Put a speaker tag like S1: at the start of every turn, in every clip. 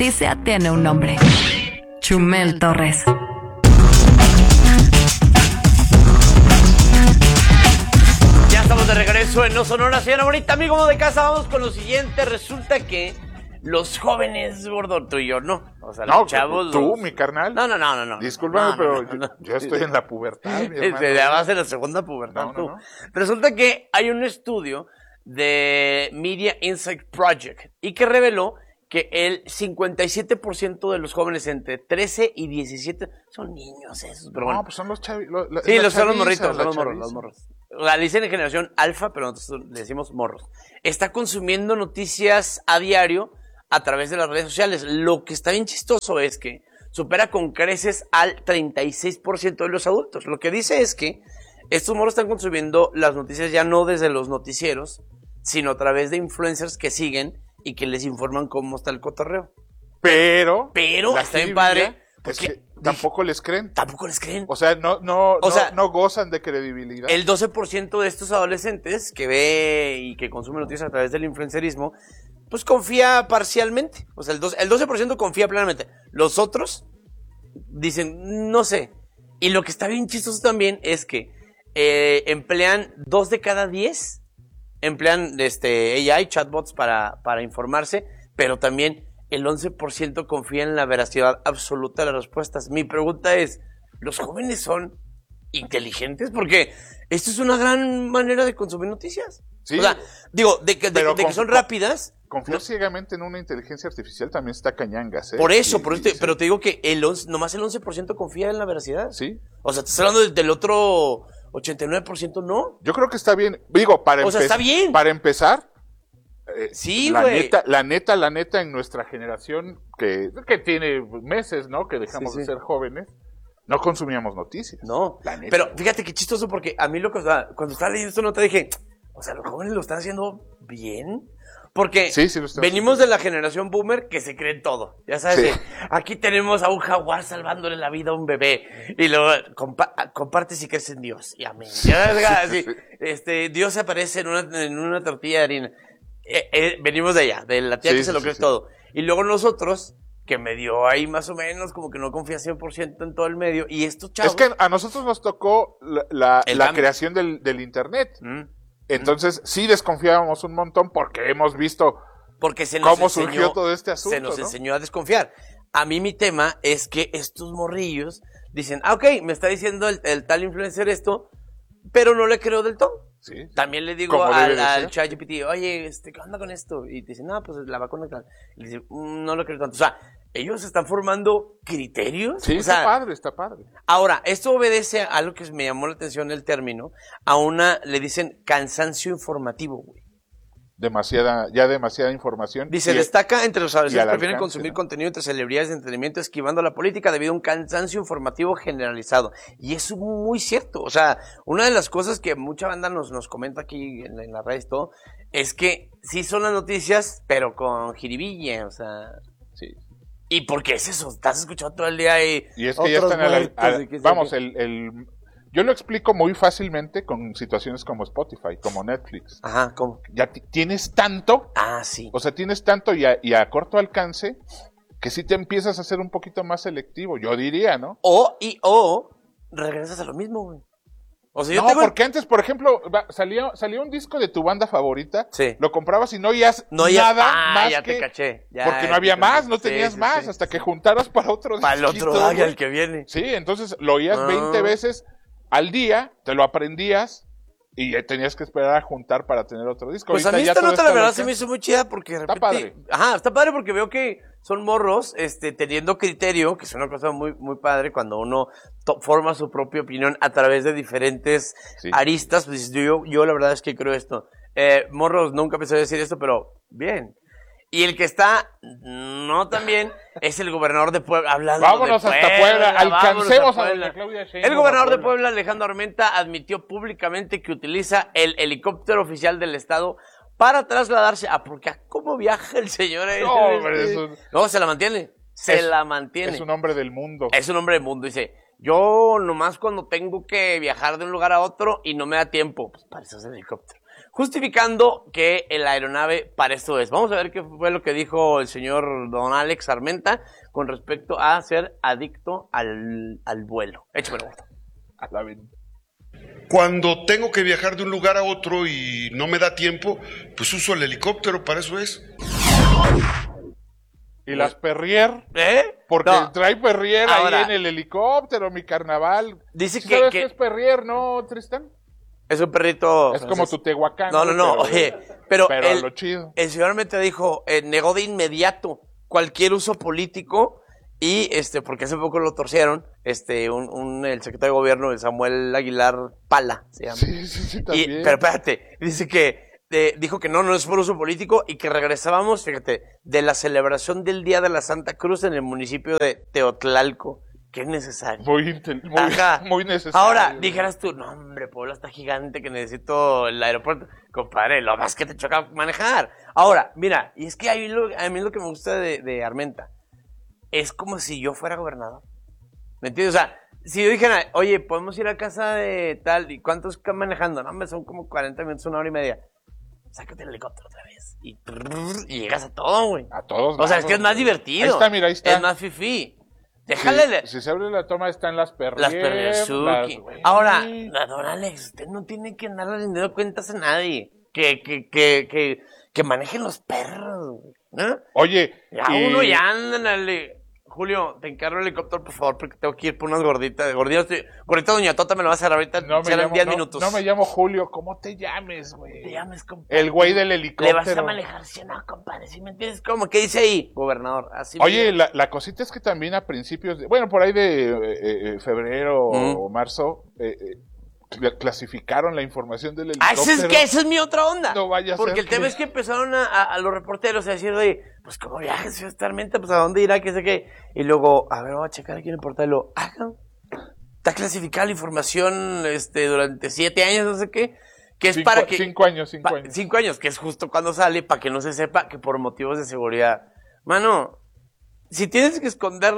S1: noticia tiene un nombre. Chumel Torres.
S2: Ya estamos de regreso en No Sonora, señora bonita, amigo de casa. Vamos con lo siguiente. Resulta que los jóvenes, gordo, tú y yo, no. O sea,
S3: No,
S2: los chavos.
S3: tú, mi carnal.
S2: No.
S3: Discúlpame, pero yo estoy en la pubertad, mi hermano.
S2: Ya va a ser la segunda pubertad, tú.
S3: No.
S2: Resulta que hay un estudio de Media Insight Project y que reveló que el 57% de los jóvenes entre 13 y 17 son niños esos, pero bueno.
S3: No, pues son los chavitos.
S2: Sí, son los morritos, son los morros. La dicen en generación alfa, pero nosotros le decimos morros. Está consumiendo noticias a diario a través de las redes sociales. Lo que está bien chistoso es que supera con creces al 36% de los adultos. Lo que dice es que estos morros están consumiendo las noticias ya no desde los noticieros, sino a través de influencers que siguen y que les informan cómo está el cotorreo.
S3: Pero
S2: está bien padre.
S3: Es que tampoco les creen.
S2: Tampoco les creen.
S3: O sea, no gozan de credibilidad.
S2: El 12% de estos adolescentes que ve y que consume noticias a través del influencerismo, pues confía parcialmente. O sea, el 12% confía plenamente. Los otros dicen, no sé. Y lo que está bien chistoso también es que emplean 2 de cada 10 emplean AI, chatbots para informarse, pero también el 11% confía en la veracidad absoluta de las respuestas. Mi pregunta es, ¿los jóvenes son inteligentes? Porque esto es una gran manera de consumir noticias.
S3: Sí,
S2: o sea, digo, de que son rápidas.
S3: Confiar ciegamente en una inteligencia artificial también está cañangas, ¿eh?
S2: Por eso, pero te digo que nomás el 11% confía en la veracidad.
S3: Sí.
S2: O sea, estás hablando del otro 89%, ¿no?
S3: Yo creo que está bien. Digo,
S2: está bien.
S3: Para empezar,
S2: sí, güey.
S3: La neta, en nuestra generación, que tiene meses, ¿no? Que dejamos de ser jóvenes, no consumíamos noticias.
S2: No, pero fíjate qué chistoso, porque a mí cuando estaba leyendo esto no te dije, o sea, los jóvenes lo están haciendo bien. Porque venimos de la generación boomer que se cree todo. Ya sabes, aquí tenemos a un jaguar salvándole la vida a un bebé. Y luego comparte si crees en Dios. Y amén. Dios se aparece en una tortilla de harina. Venimos de allá, de la tía que se lo cree todo. Y luego nosotros, que medio ahí más o menos, como que no confía 100% en todo el medio. Y estos chavos...
S3: Es que a nosotros nos tocó la creación del internet. Entonces, sí desconfiábamos un montón porque hemos visto cómo surgió todo este asunto.
S2: Se nos enseñó a desconfiar. A mí mi tema es que estos morrillos dicen, ok, me está diciendo el tal influencer esto, pero no le creo del todo.
S3: Sí.
S2: También le digo al ChatGPT, oye, ¿qué onda con esto? Y te dicen, no, pues la vacuna tal. Y le dicen, no lo creo tanto. O sea, ellos están formando criterios.
S3: Sí, está padre.
S2: Ahora, esto obedece a algo que me llamó la atención el término. Le dicen cansancio informativo, güey.
S3: Demasiada información.
S2: Dice, destaca entre los adolescentes que prefieren consumir contenido entre celebridades de entretenimiento esquivando la política debido a un cansancio informativo generalizado. Y es muy cierto. O sea, una de las cosas que mucha banda nos comenta aquí en las redes todo, es que sí son las noticias, pero con jiribilla, o sea...
S3: Sí.
S2: ¿Y por qué es eso? Estás escuchando todo el día y
S3: es que ya están vamos, yo lo explico muy fácilmente con situaciones como Spotify, como Netflix.
S2: Ajá, ¿cómo?
S3: Ya tienes tanto.
S2: Ah, sí.
S3: O sea, tienes tanto y a corto alcance que sí te empiezas a ser un poquito más selectivo, yo diría, ¿no?
S2: O regresas a lo mismo, güey. O sea,
S3: porque antes, por ejemplo, salía un disco de tu banda favorita, lo comprabas y no oías nada más
S2: ya
S3: que...
S2: te caché.
S3: Porque no había más, no tenías más, hasta que juntaras para otro disco.
S2: Para el otro, el que viene.
S3: Sí, entonces lo oías 20 veces al día, te lo aprendías y tenías que esperar a juntar para tener otro disco.
S2: Pues
S3: ahorita
S2: a mí esta nota la verdad se me hizo muy chida porque de repente...
S3: Está padre.
S2: Ajá, está padre porque veo que son morros teniendo criterio, que es una cosa muy, muy padre cuando uno forma su propia opinión a través de diferentes aristas. Pues yo la verdad es que creo esto. Morros, nunca pensé decir esto, pero bien. Y el que está no tan bien es el gobernador de Puebla.
S3: Vámonos hasta Puebla, alcancemos a doña Claudia Sheinbaum.
S2: El gobernador de Puebla, Alejandro Armenta, admitió públicamente que utiliza el helicóptero oficial del estado para trasladarse porque a cómo viaja el señor. No, se la mantiene. La mantiene.
S3: Es un hombre del mundo.
S2: Es un hombre del mundo. Dice, yo nomás cuando tengo que viajar de un lugar a otro y no me da tiempo, pues para eso es el helicóptero. justificando que la aeronave para esto es. Vamos a ver qué fue lo que dijo el señor don Alex Armenta con respecto a ser adicto al vuelo. Échamelo.
S3: A la venta.
S4: Cuando tengo que viajar de un lugar a otro y no me da tiempo, pues uso el helicóptero, para eso es.
S3: ¿Y las Perrier? Porque trae Perrier ahora, ahí en el helicóptero, mi carnaval.
S2: Dice
S3: ¿Sabes qué es Perrier, no, Tristán?
S2: Es un perrito...
S3: Es como tu Tehuacán.
S2: No, oye, pero
S3: lo chido.
S2: El señor Armenta dijo, negó de inmediato cualquier uso político y, porque hace poco lo torcieron, el secretario de gobierno, Samuel Aguilar Pala, se llama.
S3: Sí, también.
S2: Pero espérate, dice que dijo que no es por uso político y que regresábamos, fíjate, de la celebración del Día de la Santa Cruz en el municipio de Teotlalco, que es necesario.
S3: Muy necesario.
S2: Ahora, dijeras tú, no hombre, Puebla está gigante que necesito el aeropuerto. Compadre, lo más que te choca manejar. Ahora, mira, y es que a mí lo que me gusta de Armenta es como si yo fuera gobernador. ¿Me entiendes? O sea, si yo dijera, oye, podemos ir a casa de tal, ¿y cuántos están manejando? No, hombre, son como 40 minutos, 1 hora y media. Sácate el helicóptero otra vez. Y llegas a todo, güey.
S3: A todos.
S2: O sea, es que es más divertido.
S3: Ahí está, mira, ahí está.
S2: Es más fifí. Déjale.
S3: Si se abre la toma, están las Perrier.
S2: Las Perrier. Ahora, don Alex, usted no tiene que andar rindiendo cuentas a nadie. Que manejen los perros, güey. ¿No?
S3: Oye.
S2: Uno ya ándale. Julio, te encargo el helicóptero, por favor, porque tengo que ir por unas gorditas. Gordita Doña Tota me lo va a hacer ahorita. Serán 10 minutos.
S3: No me llamo Julio. ¿Cómo te llames, güey?
S2: Te llames, compadre.
S3: El güey del helicóptero.
S2: Le vas a manejar, ¿sí o no, compadre? ¿Sí me entiendes? ¿Cómo? ¿Qué dice ahí, gobernador? Así.
S3: Oye, la cosita es que también a principios por ahí de febrero o marzo, clasificaron la información del helicóptero.
S2: Esa es mi otra onda.
S3: No vaya a ser.
S2: Porque el tema es que empezaron a los reporteros a decir, oye, pues como viajes, señor Armenta, pues a dónde irá, qué sé qué. Y luego, a ver, vamos a checar aquí en el portal. Y luego, está clasificada la información durante 7 años, no sé qué. Que es para que...
S3: 5 años.
S2: 5 años, que es justo cuando sale, para que no se sepa que por motivos de seguridad. Mano, si tienes que esconder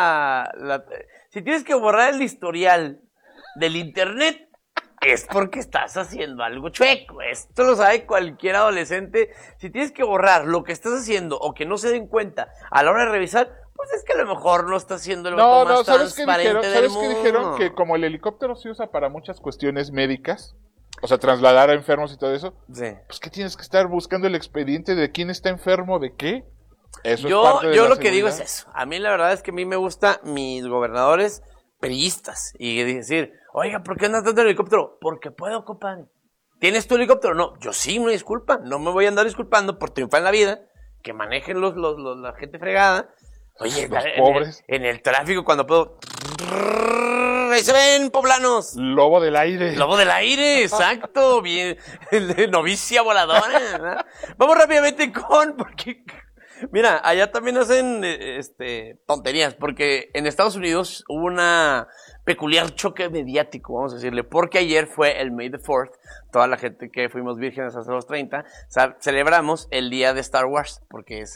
S2: si tienes que borrar el historial del internet, es porque estás haciendo algo chueco. Esto lo sabe cualquier adolescente. Si tienes que borrar lo que estás haciendo o que no se den cuenta a la hora de revisar, pues es que a lo mejor no está haciendo lo más transparente del mundo.
S3: ¿Sabes qué dijeron? Que como el helicóptero se usa para muchas cuestiones médicas, o sea, trasladar a enfermos y todo eso,
S2: sí.
S3: Pues que tienes que estar buscando el expediente de quién está enfermo, de qué. Eso
S2: yo
S3: es parte de
S2: lo
S3: la
S2: que digo
S3: seguridad.
S2: es eso. A mí la verdad es que a mí me gustan mis gobernadores priistas y decir, oiga, ¿por qué andas tanto en el helicóptero? Porque puedo, compadre. ¿Tienes tu helicóptero? No, yo sí, una disculpa. No me voy a andar disculpando por triunfar en la vida. Que manejen la gente fregada. Oye,
S3: los pobres.
S2: En el tráfico cuando puedo... Ahí se ven, poblanos.
S3: Lobo del aire.
S2: Lobo del aire, exacto. Bien, novicia voladora, ¿no? Vamos rápidamente porque... Mira, allá también hacen tonterías, porque en Estados Unidos hubo una peculiar choque mediático, vamos a decirle, porque ayer fue el May the 4th, toda la gente que fuimos vírgenes hasta los 30, celebramos el día de Star Wars, porque es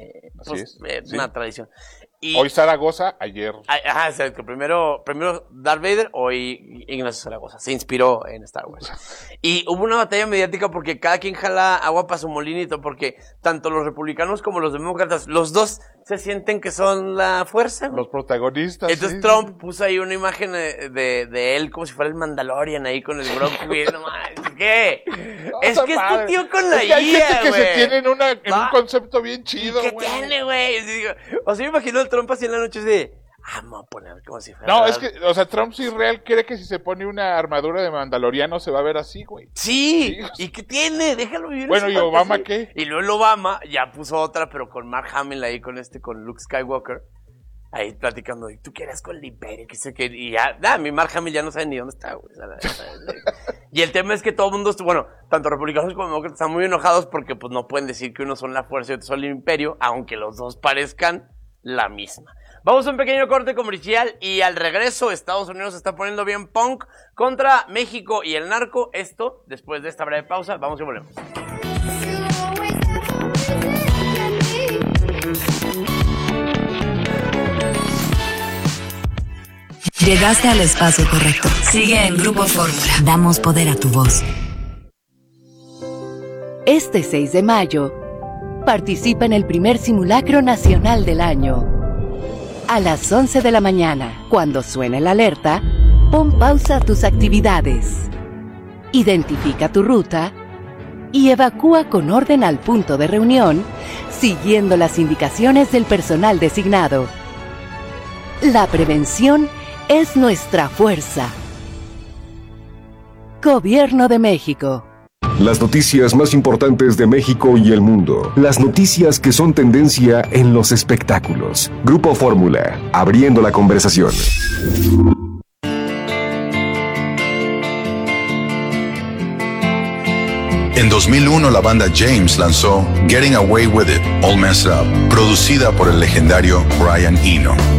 S2: una tradición. Y
S3: hoy Zaragoza, ayer.
S2: Exacto. Primero Darth Vader, hoy Ignacio Zaragoza. Se inspiró en Star Wars. Y hubo una batalla mediática porque cada quien jala agua para su molinito, porque tanto los republicanos como los demócratas, los dos se sienten que son la fuerza.
S3: Los protagonistas.
S2: Entonces Trump puso ahí una imagen de él como si fuera el Mandalorian ahí con el Grogu. ¿Qué?
S3: No,
S2: es que es tu tío con la IA,
S3: hay gente que
S2: güey.
S3: se tiene en un concepto bien chido,
S2: ¿Qué
S3: güey?
S2: tiene, güey? O sea, me imagino el Trump así en la noche de... Vamos a poner como si fuera...
S3: No, es que, o sea, Trump sí real cree que si se pone una armadura de mandaloriano se va a ver así, güey.
S2: Sí. ¿Y qué tiene? Déjalo vivir.
S3: Bueno, ¿y Obama qué?
S2: Y luego el Obama ya puso otra, pero con Mark Hamill ahí, con Luke Skywalker. Ahí platicando, ¿y tú qué eres con el imperio? Y ya, mi Mark Hamill ya no sabe ni dónde está, güey. Y el tema es que todo el mundo, tanto republicanos como demócratas, están muy enojados porque pues no pueden decir que unos son la fuerza y otros son el imperio, aunque los dos parezcan la misma. Vamos a un pequeño corte comercial y al regreso Estados Unidos se está poniendo bien punk contra México y el narco. Esto, después de esta breve pausa, vamos y volvemos.
S5: Llegaste al espacio correcto. Sigue en Grupo Fórmula. Damos poder a tu voz. Este 6 de mayo, participa en el primer simulacro nacional del año. A las 11 de la mañana, cuando suene la alerta, pon pausa a tus actividades. Identifica tu ruta y evacúa con orden al punto de reunión, siguiendo las indicaciones del personal designado. La prevención es nuestra fuerza. Gobierno de México.
S6: Las noticias más importantes de México y el mundo. Las noticias que son tendencia en los espectáculos. Grupo Fórmula, abriendo la conversación.
S7: En 2001, la banda James lanzó Getting Away With It, All Messed Up, producida por el legendario Brian Eno.